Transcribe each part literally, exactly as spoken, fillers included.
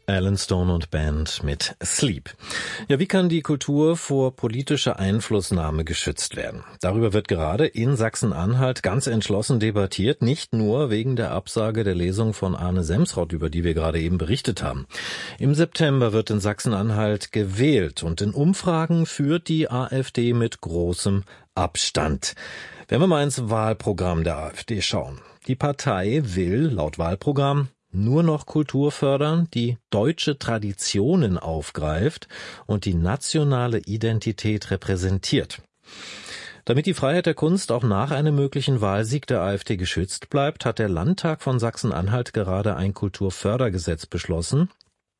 Alan Stone und Band mit Sleep. Ja, wie kann die Kultur vor politischer Einflussnahme geschützt werden? Darüber wird gerade in Sachsen-Anhalt ganz entschlossen debattiert, nicht nur wegen der Absage der Lesung von Arne Semsrott, über die wir gerade eben berichtet haben. Im September wird in Sachsen-Anhalt gewählt und in Umfragen führt die AfD mit großem Abstand. Wenn wir mal ins Wahlprogramm der AfD schauen. Die Partei will laut Wahlprogramm nur noch Kultur fördern, die deutsche Traditionen aufgreift und die nationale Identität repräsentiert. Damit die Freiheit der Kunst auch nach einem möglichen Wahlsieg der AfD geschützt bleibt, hat der Landtag von Sachsen-Anhalt gerade ein Kulturfördergesetz beschlossen,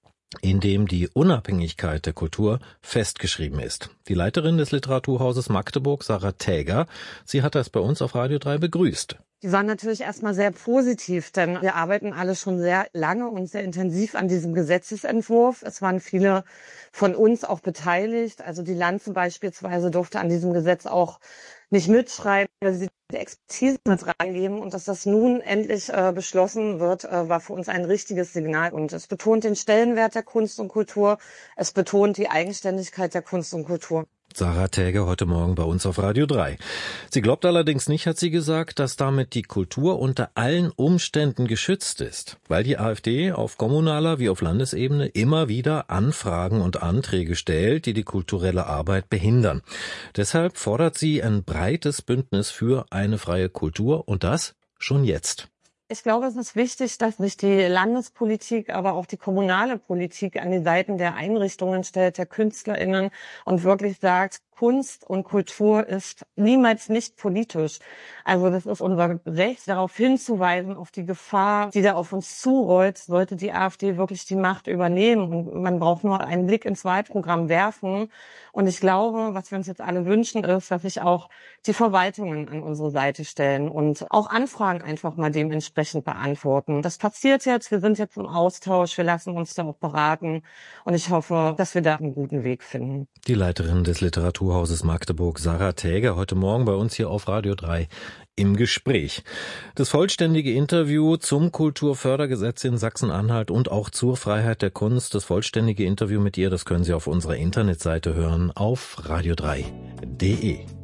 in dem die Unabhängigkeit der Kultur festgeschrieben ist. Die Leiterin des Literaturhauses Magdeburg, Sarah Täger, sie hat das bei uns auf Radio drei begrüßt. Die waren natürlich erstmal sehr positiv, denn wir arbeiten alle schon sehr lange und sehr intensiv an diesem Gesetzesentwurf. Es waren viele von uns auch beteiligt. Also die Lanze beispielsweise durfte an diesem Gesetz auch nicht mitschreiben, weil sie die Expertise mit reingeben. Und dass das nun endlich äh, beschlossen wird, äh, war für uns ein richtiges Signal. Und es betont den Stellenwert der Kunst und Kultur. Es betont die Eigenständigkeit der Kunst und Kultur. Sarah Täger heute Morgen bei uns auf Radio drei. Sie glaubt allerdings nicht, hat sie gesagt, dass damit die Kultur unter allen Umständen geschützt ist, weil die AfD auf kommunaler wie auf Landesebene immer wieder Anfragen und Anträge stellt, die die kulturelle Arbeit behindern. Deshalb fordert sie ein breites Bündnis für eine freie Kultur und das schon jetzt. Ich glaube, es ist wichtig, dass sich die Landespolitik, aber auch die kommunale Politik an die Seiten der Einrichtungen stellt, der KünstlerInnen und wirklich sagt, Kunst und Kultur ist niemals nicht politisch. Also das ist unser Recht, darauf hinzuweisen, auf die Gefahr, die da auf uns zurollt, sollte die AfD wirklich die Macht übernehmen. Und man braucht nur einen Blick ins Wahlprogramm werfen. Und ich glaube, was wir uns jetzt alle wünschen, ist, dass sich auch die Verwaltungen an unsere Seite stellen und auch Anfragen einfach mal dementsprechend beantworten. Das passiert jetzt, wir sind jetzt im Austausch, wir lassen uns da auch beraten. Und ich hoffe, dass wir da einen guten Weg finden. Die Leiterin des Literaturhauses Magdeburg, Sarah Täger, heute Morgen bei uns hier auf Radio drei im Gespräch. Das vollständige Interview zum Kulturfördergesetz in Sachsen-Anhalt und auch zur Freiheit der Kunst, das vollständige Interview mit ihr, das können Sie auf unserer Internetseite hören auf radio drei punkt de.